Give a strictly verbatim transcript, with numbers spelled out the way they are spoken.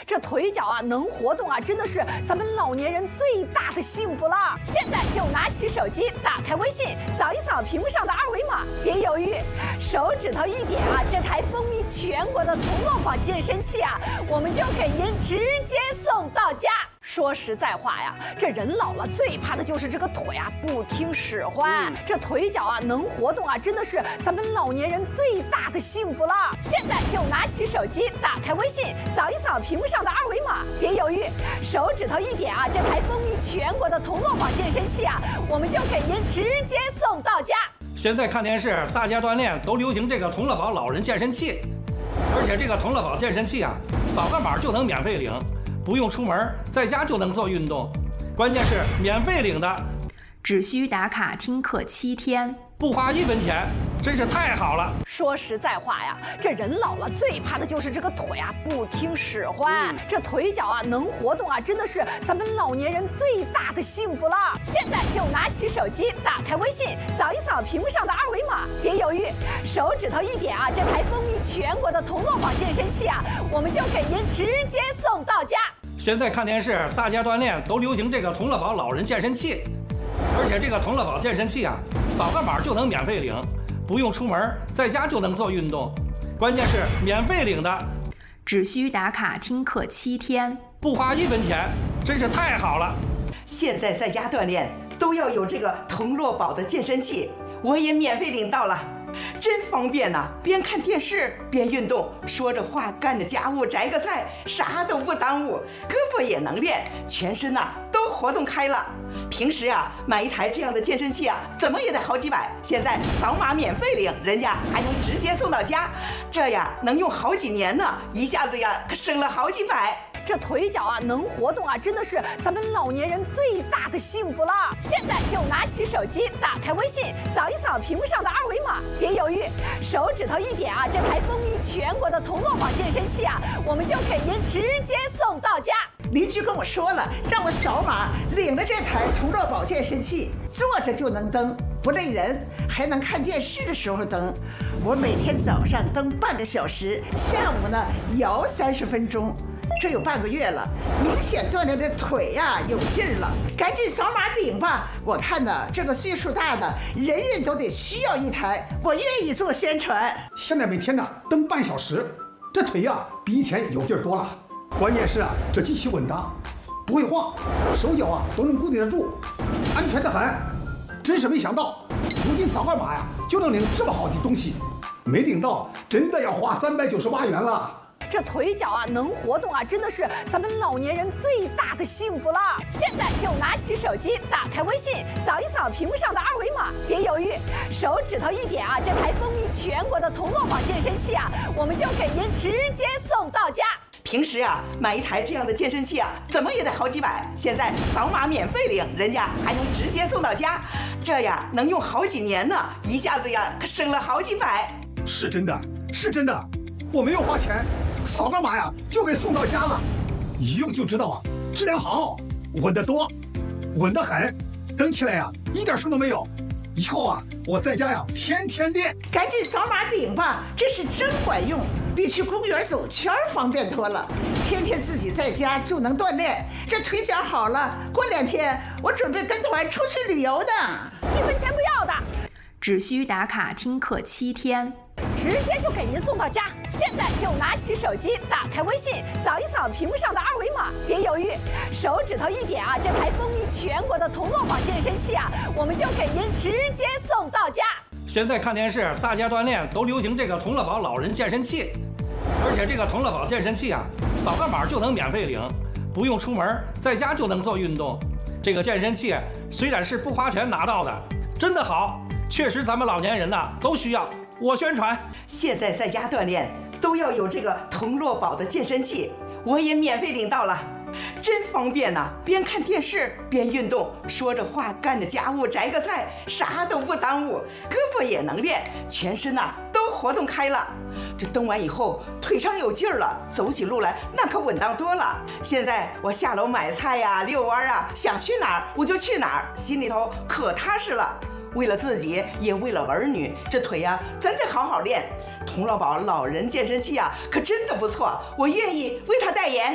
这腿脚啊能活动啊，真的是咱们老年人最大的幸福了。现在就拿起手机，打开微信，扫一扫屏幕上的二维码，别犹豫，手指头一点啊，这台风靡全国的同乐宝健身器啊，我们就给您直接送到家。说实在话呀，这人老了最怕的就是这个腿啊不听使唤。嗯、这腿脚啊能活动啊，真的是咱们老年人最大的幸福了。现在就拿起手机，打开微信，扫一扫屏幕上的二维码，别犹豫，手指头一点啊，这台风靡全国的同乐宝健身器啊，我们就给您直接送到家。 现在看电视，大家锻炼都流行这个同乐宝老人健身器，而且这个同乐宝健身器啊，扫个码就能免费领。不用出门，在家就能做运动，关键是免费领的， 只需打卡听课七天， 不花一分钱，真是太好了。 说实在话呀，这人老了最怕的就是这个腿啊不听使唤。嗯、这腿脚啊能活动啊，真的是咱们老年人最大的幸福了。现在就拿起手机，打开微信，扫一扫屏幕上的二维码，别犹豫，手指头一点啊，这台风靡全国的同乐宝健身器啊，我们就给您直接送到家。 现在看电视，大家锻炼都流行这个同乐宝老人健身器，而且这个同乐宝健身器啊，扫个码就能免费领，不用出门，在家就能做运动，关键是免费领的， 只需打卡听课七天， 不花一分钱，真是太好了。 现在在家锻炼都要有这个同乐宝的健身器，我也免费领到了。真方便呐、啊！边看电视边运动，说着话干着家务，摘个菜，啥都不耽误，胳膊也能练，全身呐、啊、都活动开了。平时啊买一台这样的健身器啊，怎么也得好几百，现在扫码免费领，人家还能直接送到家，这呀能用好几年呢，一下子呀可省了好几百。 这腿脚啊能活动啊，真的是咱们老年人最大的幸福了。现在就拿起手机，打开微信，扫一扫屏幕上的二维码，别犹豫，手指头一点啊，这台风靡全国的同乐宝健身器啊，我们就给您直接送到家。 邻居跟我说了，让我扫码领了这台同乐宝健身器，坐着就能蹬，不累人，还能看电视的时候蹬。我每天早上蹬半个小时，下午呢摇三十分钟。这有半个月了，明显锻炼的腿呀、啊、有劲儿了，赶紧扫码领吧！我看呢，这个岁数大的人人都得需要一台，我愿意做宣传。 现在每天呢蹬半小时，这腿呀、啊、比以前有劲儿多了。关键是啊，这机器稳当，不会晃，手脚啊都能固定得住，安全得很。真是没想到，如今扫个码呀就能领这么好的东西，没领到真的要花三百九十八元了。 这腿脚啊能活动啊，真的是咱们老年人最大的幸福了。现在就拿起手机，打开微信，扫一扫屏幕上的二维码，别犹豫，手指头一点啊，这台风靡全国的同乐宝健身器啊，我们就给您直接送到家。 平时啊买一台这样的健身器啊，怎么也得好几百，现在扫码免费领，人家还能直接送到家，这呀能用好几年呢，一下子呀可省了好几百。 是真的，是真的，我没有花钱，扫个码呀就给送到家了，一用就知道啊，质量好，稳得多，稳得很，蹬起来呀一点声都没有。以后啊我在家呀天天练。 赶紧扫码领吧，这是真管用，比去公园走圈方便多了。天天自己在家就能锻炼，这腿脚好了，过两天我准备跟团出去旅游的， 一分钱不要的， 只需打卡听课七天， 直接就给您送到家。现在就拿起手机，打开微信，扫一扫屏幕上的二维码，别犹豫，手指头一点啊，这台风靡全国的同乐宝健身器啊，我们就给您直接送到家。 现在看电视，大家锻炼都流行这个同乐宝老人健身器，而且这个同乐宝健身器啊，扫个码就能免费领，不用出门，在家就能做运动。这个健身器虽然是不花钱拿到的，真的好，确实咱们老年人呐都需要。我宣传， 现在在家锻炼都要有这个同乐宝的健身器，我也免费领到了，真方便呐、啊！边看电视边运动，说着话干着家务，摘个菜，啥都不耽误，胳膊也能练，全身呐、啊、都活动开了。这蹬完以后腿上有劲儿了，走起路来那可稳当多了。现在我下楼买菜呀、遛弯啊，想去哪儿我就去哪儿，心里头可踏实了。为了自己，也为了儿女，这腿呀、啊，咱得好好练。同乐宝老人健身器啊，可真的不错，我愿意为他代言。